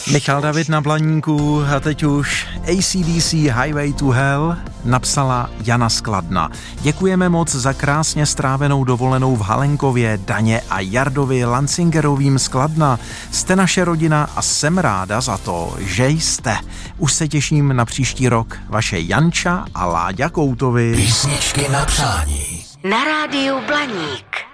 Michal David na Blaníku a teď už AC/DC Highway to Hell napsala Jana z Kladna. Děkujeme moc za krásně strávenou dovolenou v Halenkově, Daně a Jardovi Lancingerovým z Kladna. Jste naše rodina a jsem ráda za to, že jste. Už se těším na příští rok. Vaše Janča a Láďa Koutovi. Písničky na přání. Na rádiu Blaník.